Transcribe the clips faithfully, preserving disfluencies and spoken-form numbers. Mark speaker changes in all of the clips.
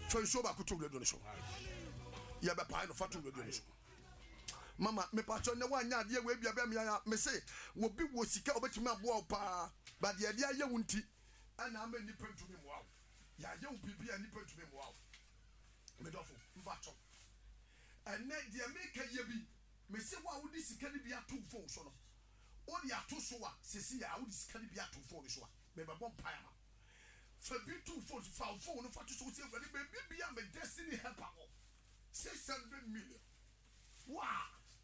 Speaker 1: Fenso ba kutu radio so. Ya be pa no fatu radio so. Mama me pa cho ne wa nya de we bia be me ya me say wo bi wo sika obetimi aboa pa ba de de aye wunti ana ama ni pentumi mo aw. Ya ye wo bibia ni pentumi mo aw. Me dofo mba cho. Ene de me ka ye bi me say wa wo di sika ni bia to phone so no. O di ato so wa sesi ya wo di sika ni bia to phone so wa. Me be bom pa ya ma. For be two phone for phone no for to so say we be bia me destiny helper six hundred million. Wow.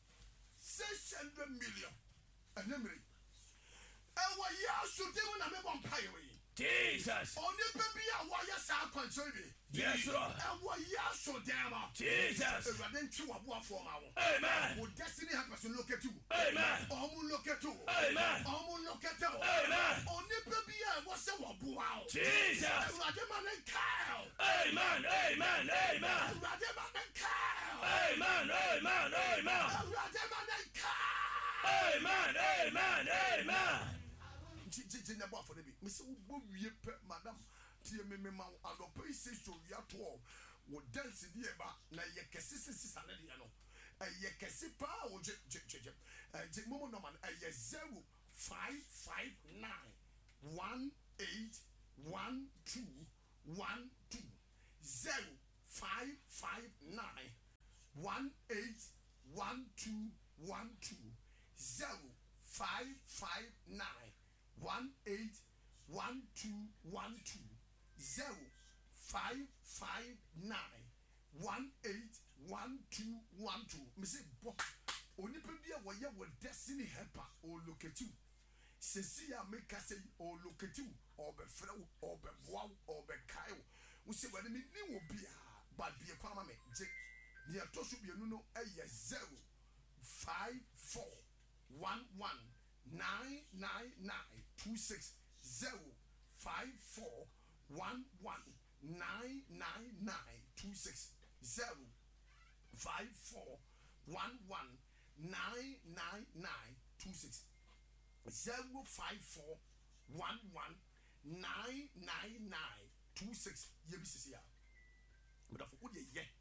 Speaker 1: six hundred million. And memory. And what you should do when I'm a vampire.
Speaker 2: Jesus.
Speaker 1: Only baby, I want your sound control.
Speaker 2: Yes, sir.
Speaker 1: And what you should damn.
Speaker 2: Jesus.
Speaker 1: And then two of one for our.
Speaker 2: Amen.
Speaker 1: Would destiny help us to look at you?
Speaker 2: Amen.
Speaker 1: Omu look at you.
Speaker 2: Amen.
Speaker 1: Omu look at you.
Speaker 2: Amen.
Speaker 1: Only baby, I was a wow.
Speaker 2: Jesus.
Speaker 1: And Radaman and Kyle.
Speaker 2: Amen. Amen. Amen.
Speaker 1: Radaman and Kyle.
Speaker 2: Amen. Amen. Amen.
Speaker 1: Radaman and Kyle.
Speaker 2: Amen. Amen. Amen.
Speaker 1: Jiji na bo for be me say wo wie pe madam tie me me ma adopa ise so wi ato wo dance di e ba na ye kese sisa na de no ye kese pa wo je je je je momo no man ye zero five five nine one eight one two one two zero five five nine one eight one two one two zero five five nine one eight one two one two zero five five nine one eight one two one two. Me say bo onipa bia wo ye wo destiny helper o locate you. Sesi ya make say o locate you or be frɛ or be boa or be kai. We say when me ni wo bia but bia kwa ma me je ni atoso bia nu no eye zero five four one one nine nine nine two six zero five four one one nine nine nine two six zero five four one one nine nine nine two six zero five four one one nine nine nine two six. Ye bi sisi ya. But of what ye ye.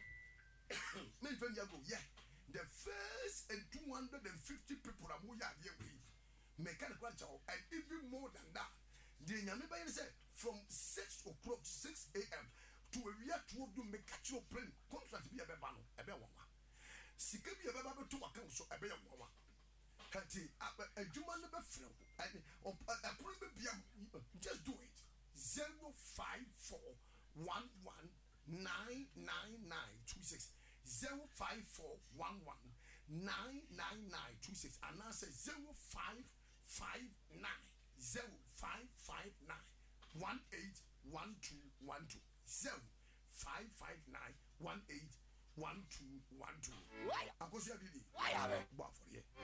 Speaker 1: Me fen ya go ye. The first and two hundred fifty people are more yard here we mechanical job and even more than that. The Yamiba said from six o'clock six a m to a year to do make catch your plane contract be a bebano a bewa. Sikabi a baba to account so a bewa. Hati a Juma never fell and a problem just do it. Zero five four one one nine nine nine two six. Zero five four one one nine nine nine two six and now say zero five five nine zero five five nine one eight one two one two zero five five nine one eight one two one two. Why? I go see a video. Why have it? Bar for you.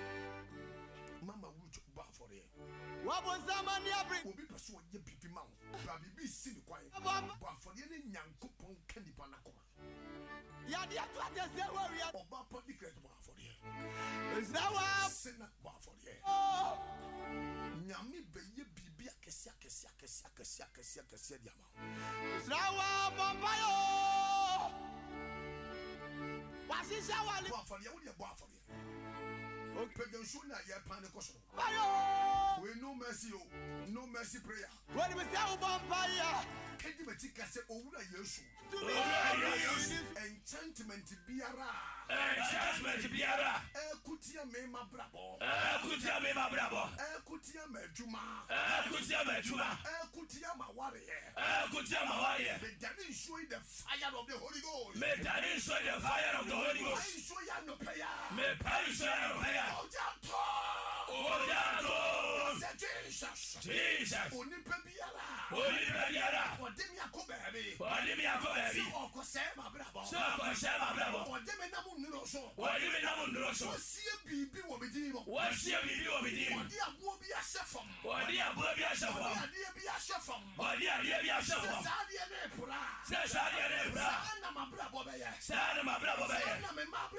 Speaker 1: Mama would bar for you. What was that man? Will be pursuing your pipi mount. Baby be seen quiet. Bar for the young coupon candy panaco. Yadia to just say where we are. Or public bar for you. Is that what? Senna bar for you. Nyami be ye bibia kesia kesia kesia kesia kesia kesia diama. Is that what? Bompayo. What's this? I want for you. What bar for you? Okay, then soon you are planning caution. We no mercy, no mercy prayer. What we say about fire? Can you make us say over Yesu? Enchantment biara. Enchantment biara. Ekutia me ma brabo. Ekutia me ma brabo. Ekutia me juma. Ekutia me juma. Ekutia ma warrior. Ekutia ma warrior. Me dani show the fire of the Holy Ghost. Me dani show the fire of the Holy Ghost. Me show ya no prayer. Me pray show ya no prayer. Ojato. Ojato. Jesus. Jesus. Onipa biara. Onipa biara. Odemi akobebi. Odemi akobebi. So okose ma brabo. So okose ma brabo. Odemi namu nuro so. Odemi namu nuro so. Osie bibi wo bidi mo. Osie bibi wo bidi mo. Odi abo bi asefam. Odi abo bi asefam. Odi ade bi asefam. Odi ade bi asefam. Sade ne pura. Sade ne pura. Sana ma brabo be ye. Sana ma brabo be ye. Sana me ma